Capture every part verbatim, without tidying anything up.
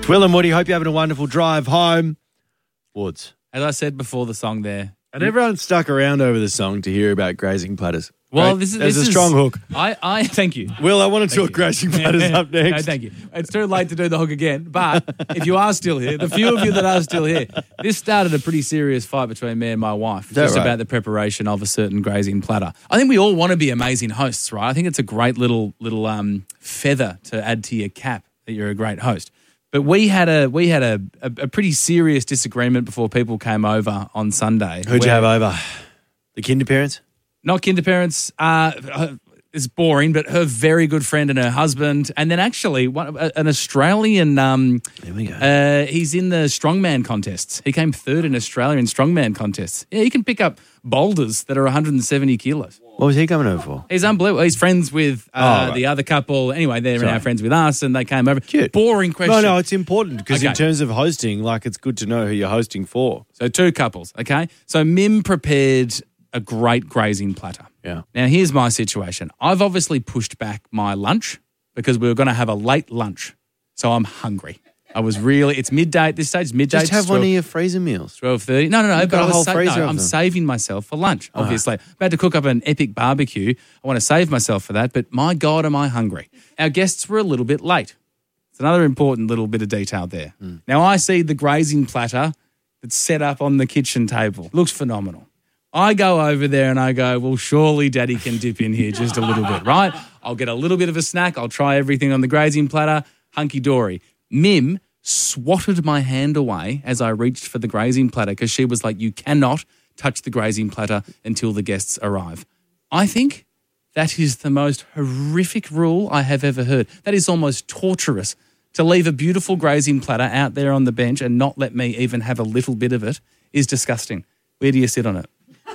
Will and Woody, hope you're having a wonderful drive home. Woods. As I said before the song there. And everyone stuck around over the song to hear about grazing platters. Well, right? this is There's this a is, strong hook. I, I thank you. Will, I want to Thank talk you. grazing platters up next. No, thank you. It's too late to do the hook again. But if you are still here, the few of you that are still here, this started a pretty serious fight between me and my wife just right? about the preparation of a certain grazing platter. I think we all want to be amazing hosts, right? I think it's a great little little um, feather to add to your cap that you're a great host. But we had a we had a, a, a pretty serious disagreement before people came over on Sunday. Who'd you where- have over? The kinder parents? Not kinder parents. Uh, it's boring, but her very good friend and her husband, and then actually one, an Australian. Um, There we go. Uh, he's in the strongman contests. He came third in Australian strongman contests. Yeah, he can pick up boulders that are one hundred seventy kilos. What was he coming over for? He's unbelievable. He's friends with uh, Oh, right. the other couple. Anyway, they're Sorry. now friends with us, and they came over. Cute. Boring question. No, no, it's important because in Okay. terms of hosting, like it's good to know who you're hosting for. So two couples, okay? So Mim prepared a great grazing platter. Yeah. Now, here's my situation. I've obviously pushed back my lunch because we were going to have a late lunch. So I'm hungry. I was really, it's midday at this stage, midday. Just have it's one of twelve your freezer meals. twelve thirty. No, no, no. You've but got I a was whole sa- freezer no, of I'm them. saving myself for lunch, obviously. About to cook up an epic barbecue. I want to save myself for that, but my God, am I hungry. Our guests were a little bit late. It's another important little bit of detail there. Mm. Now, I see the grazing platter that's set up on the kitchen table. Looks phenomenal. I go over there and I go, well, surely Daddy can dip in here just a little bit, right? I'll get a little bit of a snack. I'll try everything on the grazing platter. Hunky-dory. Mim swatted my hand away as I reached for the grazing platter because she was like, you cannot touch the grazing platter until the guests arrive. I think that is the most horrific rule I have ever heard. That is almost torturous to leave a beautiful grazing platter out there on the bench and not let me even have a little bit of it is disgusting. Where do you sit on it?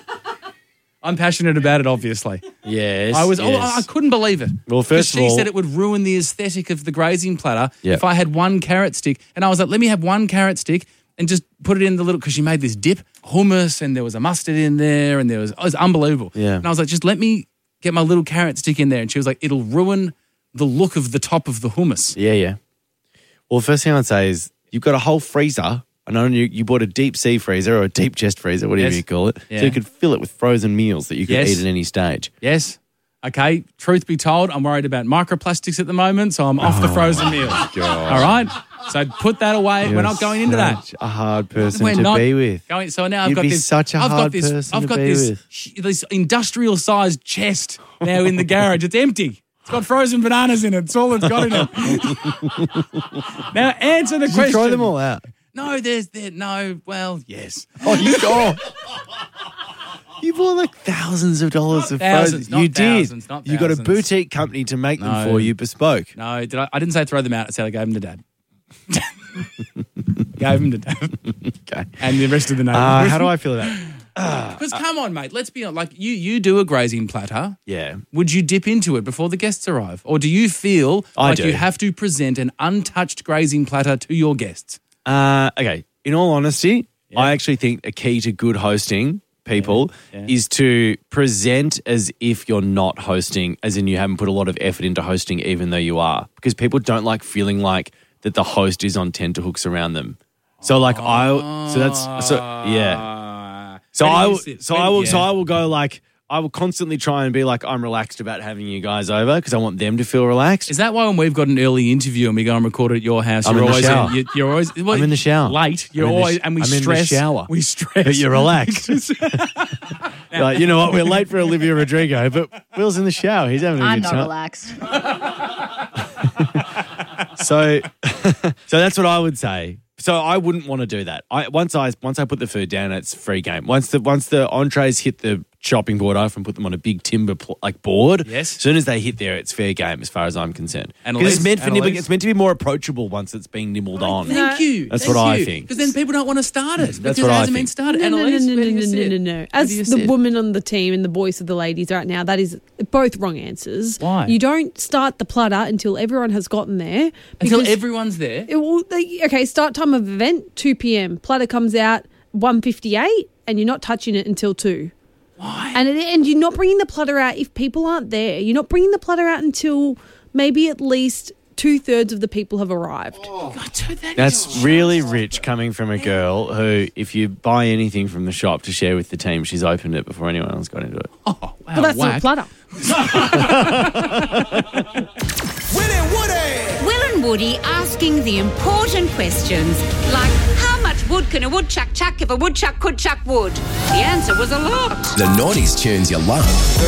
I'm passionate about it, obviously. Yes. I was. Oh, yes. I couldn't believe it. Well, 'Cause first of she all- said it would ruin the aesthetic of the grazing platter Yeah. if I had one carrot stick. And I was like, let me have one carrot stick and just put it in the little, because she made this dip, hummus, and there was a mustard in there, and there was, it was unbelievable. Yeah. And I was like, just let me get my little carrot stick in there. And she was like, it'll ruin the look of the top of the hummus. Yeah, yeah. Well, the first thing I'd say is you've got a whole freezer. I know you, you bought a deep sea freezer or a deep chest freezer, whatever Yes. you call it. Yeah. So you could fill it with frozen meals that you could Yes. eat at any stage. Yes. Okay. Truth be told, I'm worried about microplastics at the moment, so I'm off the frozen meals. All right. So put that away. We're not going into that. Such a hard person We're to not be with. Going, so now I've You'd got be this. such a I've got hard this. person I've to got be this. with. sh- This industrial-sized chest now in the garage. It's empty. It's got frozen bananas in it. It's all it's got in it. Now answer the Did question. you throw them all out? No, there's there. No, well, yes. Oh, you oh. You bought like thousands of dollars Not of thousands, frozen. not You did. thousands, not You got a thousands. boutique company to make them No. for you, bespoke. No, did I? I didn't say throw them out. I said I gave them to Dad. Gave them to Dad. Okay. And the rest of the neighbours. Uh, how do I feel about it? Because come on, mate. Let's be honest. Like you, you do a grazing platter. Yeah. Would you dip into it before the guests arrive? Or do you feel I like do. you have to present an untouched grazing platter to your guests? Uh, okay. In all honesty, I actually think a key to good hosting people Yeah, yeah. is to present as if you're not hosting, as in you haven't put a lot of effort into hosting even though you are. Because people don't like feeling like that the host is on tenterhooks around them. So like I so that's so yeah. So Where do I you will- sit? so Where- I will so yeah. I will go like I will constantly try and be like I'm relaxed about having you guys over because I want them to feel relaxed. Is that why when we've got an early interview and we go and record it at your house, I'm you're in the always shower. you, you're always well, I'm in the shower. late. You're I'm in the always sh- and we I'm in the stress. shower. We stress. But you're relaxed. Like, you know what? We're late for Olivia Rodrigo, but Will's in the shower. He's having a I'm good not time. relaxed. So, so that's what I would say. So I wouldn't want to do that. I once I once I put the food down, it's free game. Once the once the entrees hit the chopping board, I often put them on a big timber pl- like board. Yes. As soon as they hit there, it's fair game as far as I'm concerned. And Because it's Elise- meant for and nibbling. Elise- It's meant to be more approachable once it's being nibbled on. Thank you. That's Thank what I you. think. Because then people don't want to start it. That's because what it I hasn't been think. started. No, no, no, Annalise, no, where no, do you no, sit? no, no, no. Where As do you the sit? woman on the team and the voice of the ladies right now, that is both wrong answers. Why? You don't start the platter until everyone has gotten there. Until because everyone's there. it will, okay, start time of event, two p.m. Platter comes out one fifty-eight and you're not touching it until two. Why? And, it, and you're not bringing the platter out if people aren't there. You're not bringing the platter out until maybe at least two thirds of the people have arrived. That's really rich coming from a girl who, if you buy anything from the shop to share with the team, she's opened it before anyone else got into it. Oh, wow. Well, that's whack. a platter. Will and Woody! Will and Woody asking the important questions, like how much wood can a woodchuck chuck if a woodchuck could chuck wood? The answer was a lot. The nineties tunes you love.